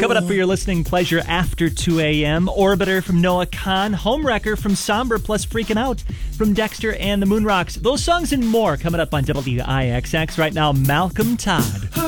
Coming up for your listening pleasure after 2 a.m., Orbiter from Noah Kahan, Homewrecker from Somber, plus Freaking Out from Dexter and the Moonrocks. Those songs and more coming up on WIXX. Right now, Malcolm Todd.